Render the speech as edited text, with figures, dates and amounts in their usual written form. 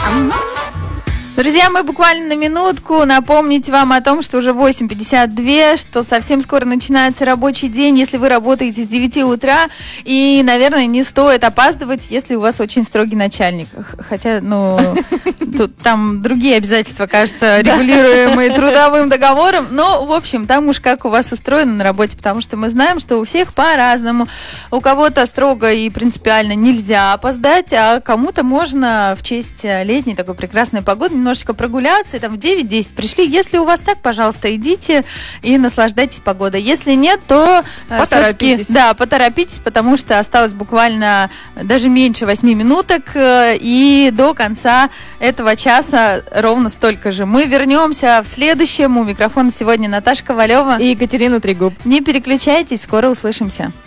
Друзья, мы буквально на минутку напомнить вам о том, что уже 8:52, что совсем скоро начинается рабочий день, если вы работаете с 9 утра, и, наверное, не стоит опаздывать, если у вас очень строгий начальник. Хотя, тут там другие обязательства, кажется, регулируемые трудовым договором, но, в общем, там уж как у вас устроено на работе, потому что мы знаем, что у всех по-разному. У кого-то строго и принципиально нельзя опоздать, а кому-то можно в честь летней такой прекрасной погоды немножечко прогуляться, и там в 9-10 пришли. Если у вас так, пожалуйста, идите и наслаждайтесь погодой. Если нет, то поторопитесь. Поторопитесь, потому что осталось буквально даже меньше 8 минуток, и до конца этого часа ровно столько же. Мы вернемся в следующем. У микрофона сегодня Наташа Ковалева и Екатерина Трегуб. Не переключайтесь, скоро услышимся.